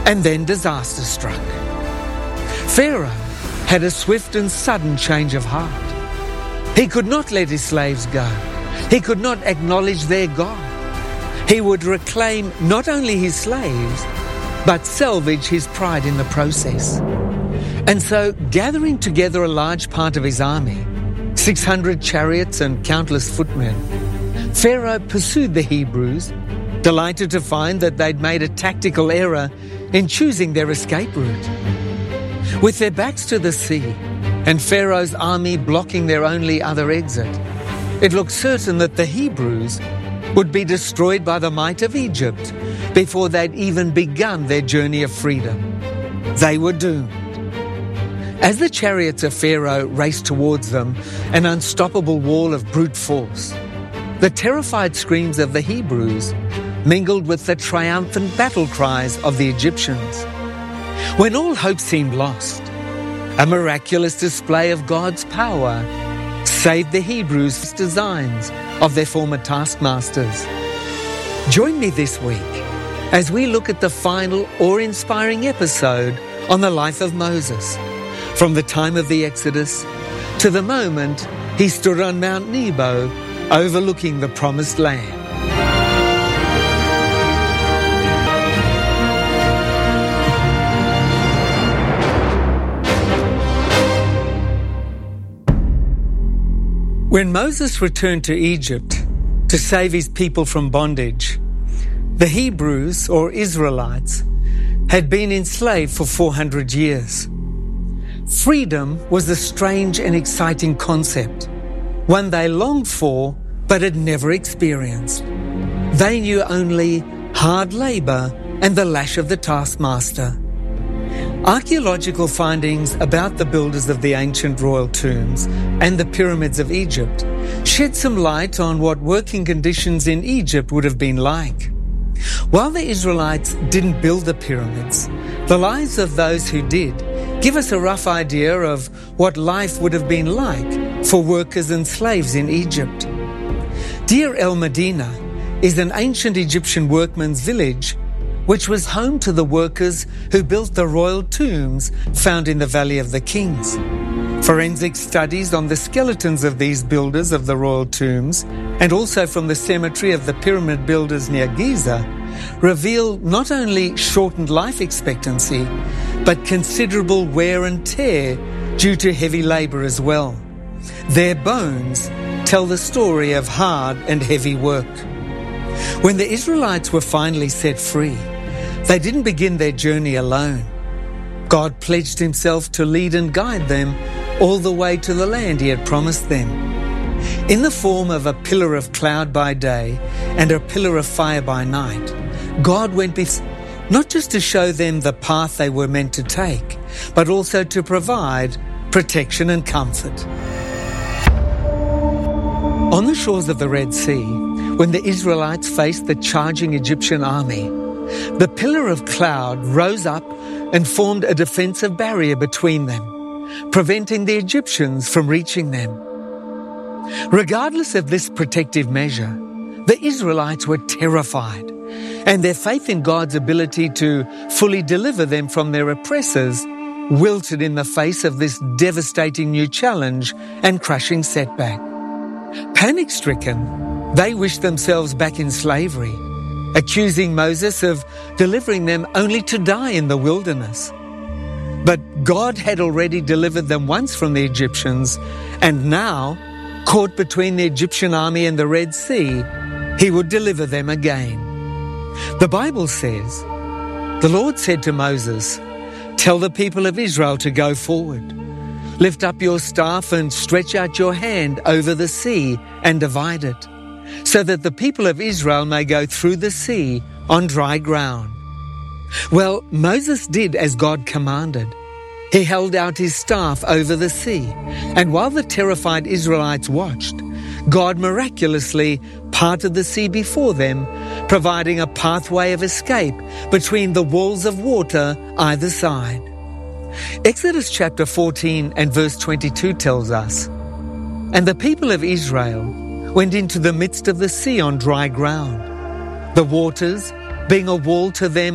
And then disaster struck. Pharaoh had a swift and sudden change of heart. He could not let his slaves go. He could not acknowledge their God. He would reclaim not only his slaves, but salvage his pride in the process. And so, gathering together a large part of his army, 600 chariots and countless footmen, Pharaoh pursued the Hebrews, delighted to find that they'd made a tactical error in choosing their escape route. With their backs to the sea and Pharaoh's army blocking their only other exit, it looked certain that the Hebrews would be destroyed by the might of Egypt before they'd even begun their journey of freedom. They were doomed. As the chariots of Pharaoh raced towards them, an unstoppable wall of brute force, the terrified screams of the Hebrews mingled with the triumphant battle cries of the Egyptians. When all hope seemed lost, a miraculous display of God's power saved the Hebrews' designs of their former taskmasters. Join me this week as we look at the final awe-inspiring episode on the life of Moses, from the time of the Exodus to the moment he stood on Mount Nebo overlooking the Promised Land. When Moses returned to Egypt to save his people from bondage, the Hebrews, or Israelites, had been enslaved for 400 years. Freedom was a strange and exciting concept, one they longed for but had never experienced. They knew only hard labor and the lash of the taskmaster. Archaeological findings about the builders of the ancient royal tombs and the pyramids of Egypt shed some light on what working conditions in Egypt would have been like. While the Israelites didn't build the pyramids, the lives of those who did give us a rough idea of what life would have been like for workers and slaves in Egypt. Deir el-Medina is an ancient Egyptian workman's village which was home to the workers who built the royal tombs found in the Valley of the Kings. Forensic studies on the skeletons of these builders of the royal tombs, and also from the cemetery of the pyramid builders near Giza, reveal not only shortened life expectancy, but considerable wear and tear due to heavy labor as well. Their bones tell the story of hard and heavy work. When the Israelites were finally set free, they didn't begin their journey alone. God pledged himself to lead and guide them all the way to the land he had promised them. In the form of a pillar of cloud by day and a pillar of fire by night, God went before, not just to show them the path they were meant to take, but also to provide protection and comfort. On the shores of the Red Sea, when the Israelites faced the charging Egyptian army, the pillar of cloud rose up and formed a defensive barrier between them, preventing the Egyptians from reaching them. Regardless of this protective measure, the Israelites were terrified, and their faith in God's ability to fully deliver them from their oppressors wilted in the face of this devastating new challenge and crushing setback. Panic-stricken, they wished themselves back in slavery, accusing Moses of delivering them only to die in the wilderness. But God had already delivered them once from the Egyptians, and now, caught between the Egyptian army and the Red Sea, he would deliver them again. The Bible says, "The Lord said to Moses, 'Tell the people of Israel to go forward. Lift up your staff and stretch out your hand over the sea and divide it, so that the people of Israel may go through the sea on dry ground.'" Well, Moses did as God commanded. He held out his staff over the sea, and while the terrified Israelites watched, God miraculously parted the sea before them, providing a pathway of escape between the walls of water either side. Exodus chapter 14 and verse 22 tells us, "And the people of Israel went into the midst of the sea on dry ground, the waters being a wall to them